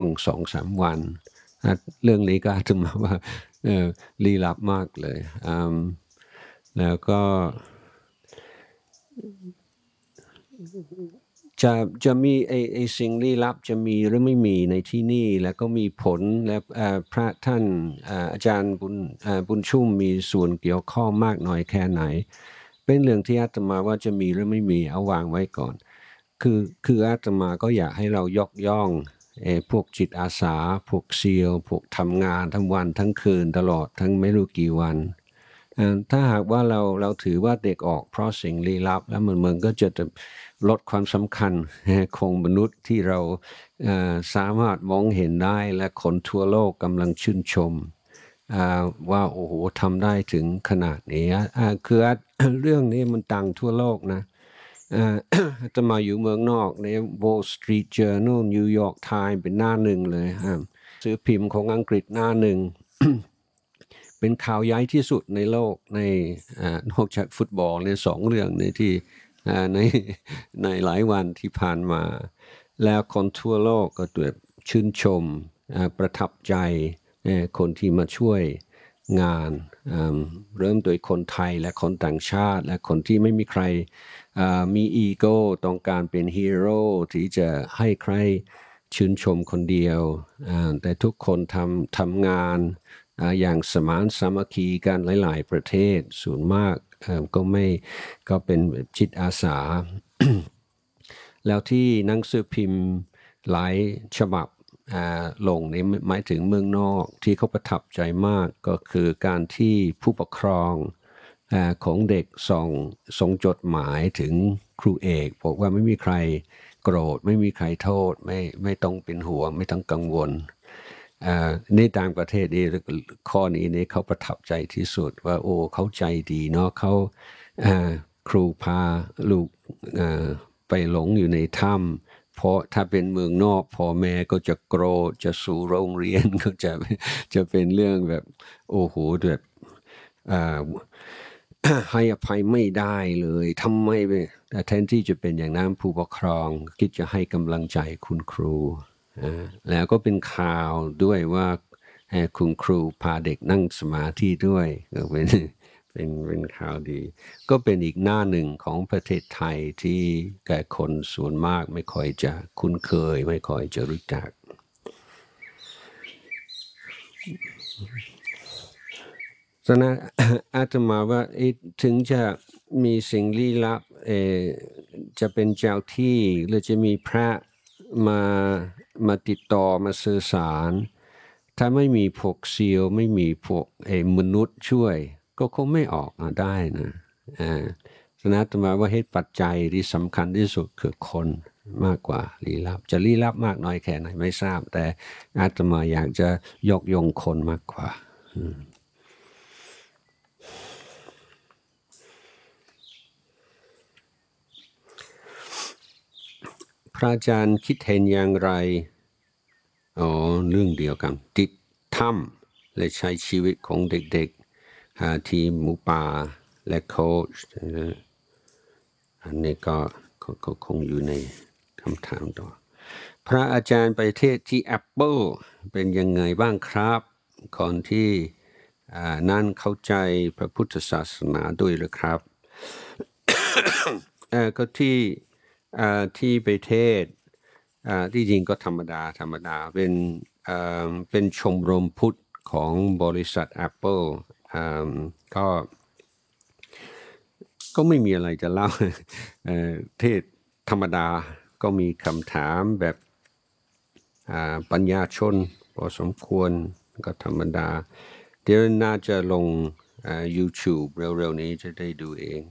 2-3 วันเรื่องนี้ก็อาจจะมาว่าลี้ลับมากเลยแล้วก็จะมีไอ้สิ่งลี้ลับจะมีหรือไม่มีในที่นี่แล้วก็มีผลและพระท่านอาจารย์บุญชุ่มมีส่วนเกี่ยวข้องมากน้อยแค่ไหนเป็นเรื่องที่อาตมาว่าจะมีหรือไม่มีเอาวางไว้ก่อนคืออาตมาก็อยากให้เรายกย่องพวกจิตอาสาพวกซีลพวกทำงานทั้งวันทั้งคืนตลอดทั้งไม่รู้กี่วันถ้าหากว่าเราถือว่าเด็กออกเพราะสิ่งลี้ลับแล้วมันก็จะลดความสำคัญของมนุษย์ที่เราสามารถมองเห็นได้และคนทั่วโลกกำลังชื่นชมว่าโอ้โหทำได้ถึงขนาดนี้คือเรื่องนี้มันดังทั่วโลกนะจะมาอยู่เมืองนอกใน Wall Street Journal New York Times เป็นหน้าหนึ่งเลยซื้อพิมพ์ของอังกฤษหน้าหนึ่ง เป็นข่าวใหญ่ที่สุดในโลกนอกจากฟุตบอลใน2เรื่องที่ในหลายวันที่ผ่านมาแล้วคนทั่วโลกก็ชื่นชมประทับใจคนที่มาช่วยงานเริ่มโดยคนไทยและคนต่างชาติและคนที่ไม่มีใครมีอีโก้ต้องการเป็นฮีโร่ที่จะให้ใครชื่นชมคนเดียวแต่ทุกคนทำงานอย่างสมานสามัคคีกันหลายๆประเทศส่วนมากก็เป็นจิตอาสา แล้วที่หนังสือพิมพ์หลายฉบับลงในหมายถึงเมืองนอกที่เขาประทับใจมากก็คือการที่ผู้ปกครองของเด็กส่งจดหมายถึงครูเอกบอกว่าไม่มีใครโกรธไม่มีใครโทษไม่ต้องเป็นห่วงไม่ต้องกังวลในต่างประเทศนี่ข้อนี้เขาประทับใจที่สุดว่าโอ้เขาใจดีเนาะเขาครูพาลูกไปหลงอยู่ในถ้ำเพราะถ้าเป็นเมืองนอกพ่อแม่ก็จะโกรธจะสู่โรงเรียนก็จะเป็นเรื่องแบบโอ้โหแบบให้อภัยไม่ได้เลยทำไมแต่แทนที่จะเป็นอย่างนั้นผู้ปกครองคิดจะให้กำลังใจคุณครูแล้วก็เป็นข่าวด้วยว่าคุณครูพาเด็กนั่งสมาธิด้วยก็เป็นข่าวดีก็เป็นอีกหน้าหนึ่งของประเทศไทยที่แก่คนส่วนมากไม่ค่อยจะคุ้นเคยไม่ค่อยจะรู้จักฉะนั้นอาตมาว่าถึงจะมีสิ่งลี้ลับจะเป็นเจ้าที่หรือจะมีพระมาติดต่อมาสื่อสารถ้าไม่มีพวกซีลไม่มีพวกมนุษย์ช่วยก็คงไม่ออกมาได้นะฉะนั้นอาตมาว่าเหตุปัจจัยที่สำคัญที่สุดคือคนมากกว่าลี้ลับจะลี้ลับมากน้อยแค่ไหนไม่ทราบแต่อาตมาอยากจะยกย่องคนมากกว่าพระอาจารย์คิดเห็นอย่างไรเรื่องเดียวกันติดถ้ำและใช้ชีวิตของเด็กๆทีมหมูป่าและโค้ชอันนี้ก็คงอยู่ในคำถามต่อพระอาจารย์ไปเทศที่ Apple เป็นยังไงบ้างครับก่อนที่นั่นเข้าใจพระพุทธศาสนาด้วยหรือครับ ก็ที่ไปเทศที่จริงก็ธรรมดาเป็นชมรมพุทธของบริษัท Apple ก็ไม่มีอะไรจะเล่าเทศธรรมดาก็มีคำถามแบบปัญญาชนพอสมควรก็ธรรมดาเดี๋ยวน่าจะลงYouTube เร็วๆนี้จะได้ดูเอง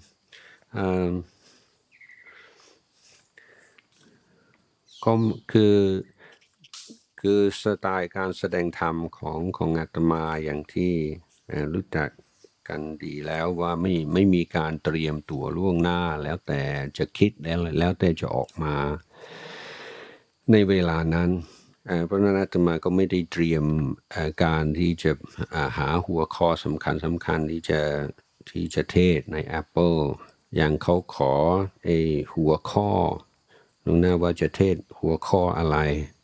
ก็คือสไตล์การแสดงธรรมของอาตมาอย่างที่รู้จักกันดีแล้วว่าไม่มีการเตรียมตัวล่วงหน้าแล้วแต่จะคิดแล้วแต่จะออกมาในเวลานั้นเพราะนั้นอาตมาก็ไม่ได้เตรียมการที่จะหาหัวข้อสำคัญที่จะเทศใน Apple อย่างเขาขอหัวข้อลงหน้าว่าจะเทศหัวข้ออะไร